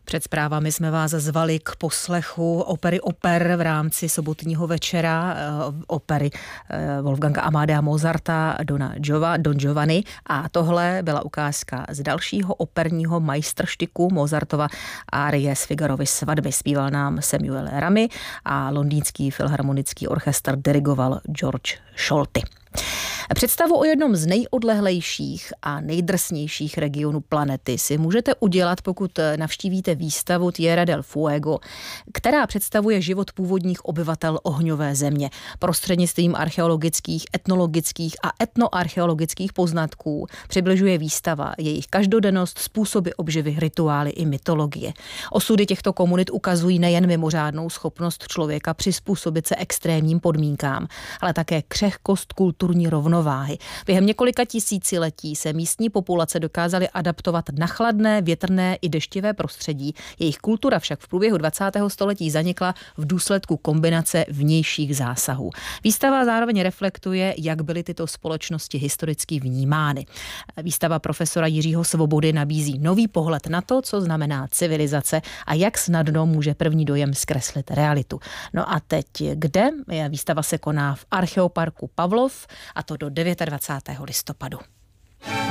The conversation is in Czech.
Před zprávami jsme vás zvali k poslechu opery Oper v rámci sobotního večera opery Wolfganga Amadea Mozarta Don Giovanni a tohle byla ukázka z dalšího operního majstrštyku Mozartova árie z Figarovy svatby. Zpíval nám Samuel Ramy a londýnský filharmonický orchestr dirigoval George Scholti. Představu o jednom z nejodlehlejších a nejdrsnějších regionů planety si můžete udělat, pokud navštívíte výstavu Tierra del Fuego, která představuje život původních obyvatel ohňové země. Prostřednictvím archeologických, etnologických a etnoarcheologických poznatků přibližuje výstava jejich každodennost, způsoby obživy, rituály i mytologie. Osudy těchto komunit ukazují nejen mimořádnou schopnost člověka přizpůsobit se extrémním podmínkám, ale také křehkost kulturní rovnováhy. Během několika tisíciletí se místní populace dokázaly adaptovat na chladné, větrné i deštivé prostředí. Jejich kultura však v průběhu 20. století zanikla v důsledku kombinace vnějších zásahů. Výstava zároveň reflektuje, jak byly tyto společnosti historicky vnímány. Výstava profesora Jiřího Svobody nabízí nový pohled na to, co znamená civilizace a jak snadno může první dojem zkreslit realitu. No a teď kde? Výstava se koná v Archeoparku Pavlov a to do 29. listopadu.